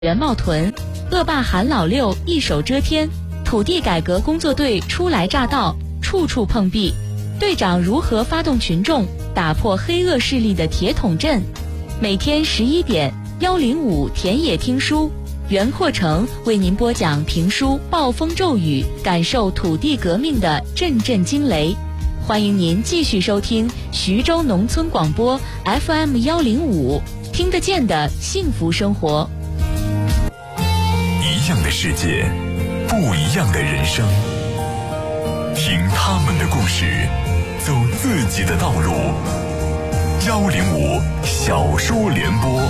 袁茂屯，恶霸韩老六一手遮天，土地改革工作队初来乍到，处处碰壁。队长如何发动群众，打破黑恶势力的铁桶阵？每天11点，105田野听书，袁阔成为您播讲评书《暴风骤雨》，感受土地革命的阵阵惊雷。欢迎您继续收听徐州农村广播 FM105，听得见的幸福生活。 一样的世界，不一样的人生，听他们的故事，走自己的道路。105小说联播。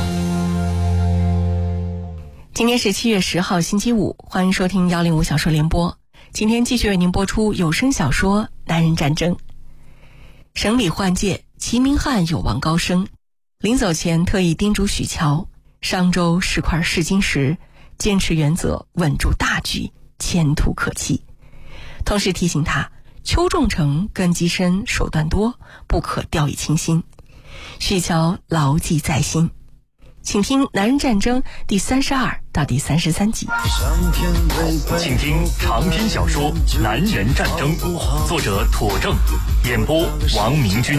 今天是7月10号星期五，欢迎收听105小说联播。今天继续为您播出有声小说《男人战争》。省里换届，齐明翰有望高升，临走前特意叮嘱许乔，商州是块试金石，坚持原则，稳住大局，前途可期。同时提醒他，邱仲成根基深，手段多，不可掉以轻心。许乔牢记在心。请听《男人战争》第32到第33集。 请听长篇小说《男人战争》，作者妥正，演播王明君。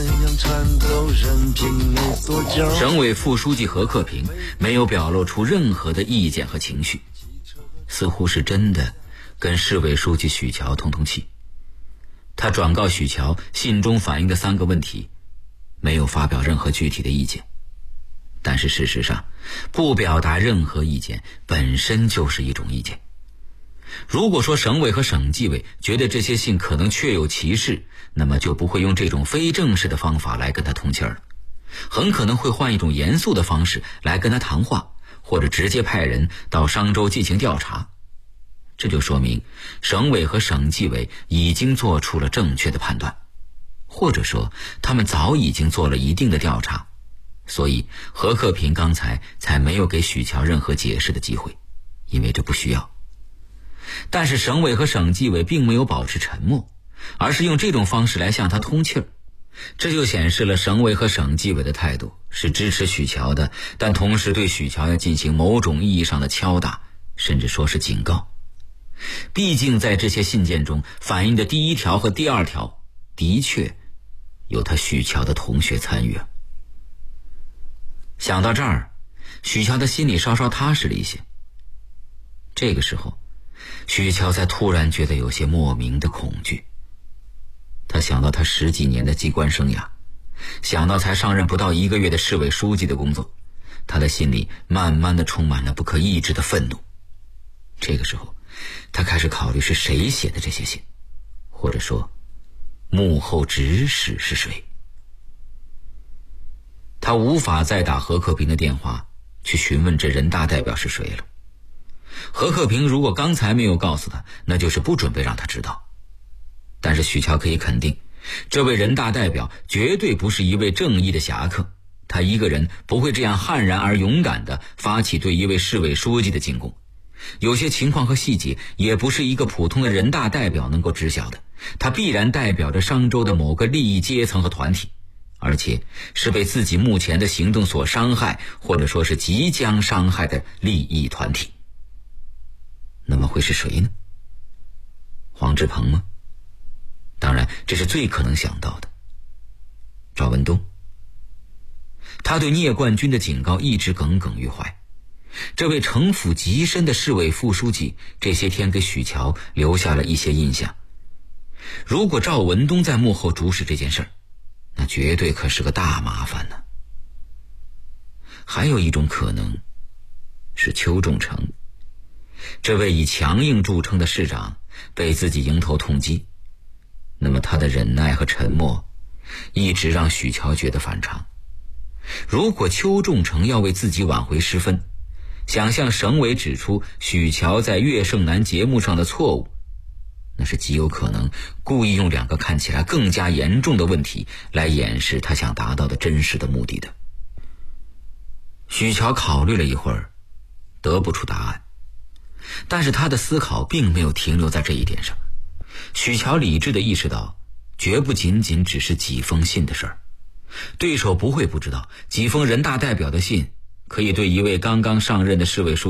省委副书记何克平没有表露出任何的意见和情绪，似乎是真的跟市委书记许乔通通气。他转告许乔信中反映的3个问题，没有发表任何具体的意见。但是事实上，不表达任何意见本身就是一种意见。如果说省委和省纪委觉得这些信可能确有其事，那么就不会用这种非正式的方法来跟他通气了，很可能会换一种严肃的方式来跟他谈话，或者直接派人到商州进行调查。这就说明省委和省纪委已经做出了正确的判断，或者说他们早已经做了一定的调查，所以何克平刚才才没有给许乔任何解释的机会，因为这不需要。但是省委和省纪委并没有保持沉默，而是用这种方式来向他通气儿，这就显示了省委和省纪委的态度是支持许乔的，但同时对许乔要进行某种意义上的敲打，甚至说是警告。毕竟在这些信件中反映的第1条和第2条的确有他许乔的同学参与。想到这儿，许乔的心里稍稍踏实了一些。这个时候，许乔才突然觉得有些莫名的恐惧。他想到他10几年的机关生涯，想到才上任不到1个月的市委书记的工作，他的心里慢慢的充满了不可抑制的愤怒。这个时候，他开始考虑是谁写的这些信，或者说幕后指使是谁。他无法再打何克平的电话去询问这人大代表是谁了。何克平如果刚才没有告诉他，那就是不准备让他知道。但是许乔可以肯定，这位人大代表绝对不是一位正义的侠客，他一个人不会这样悍然而勇敢地发起对一位市委书记的进攻。有些情况和细节也不是一个普通的人大代表能够知晓的，他必然代表着商州的某个利益阶层和团体，而且是被自己目前的行动所伤害，或者说是即将伤害的利益团体。那么会是谁呢？黄志鹏吗？当然，这是最可能想到的。赵文东。他对聂冠军的警告一直耿耿于怀。这位城府极深的市委副书记这些天给许乔留下了一些印象。如果赵文东在幕后主使这件事儿，那绝对可是个大麻烦呢。还有一种可能是邱仲成，这位以强硬著称的市长被自己迎头痛击，那么他的忍耐和沉默一直让许乔觉得反常。如果邱仲成要为自己挽回失分，想向省委指出许乔在粤盛南节目上的错误，那是极有可能故意用2个看起来更加严重的问题来掩饰他想达到的真实的目的的。许乔考虑了一会儿，得不出答案，但是他的思考并没有停留在这一点上。许乔理智地意识到，绝不仅仅只是几封信的事儿，对手不会不知道几封人大代表的信可以对一位刚刚上任的市委书记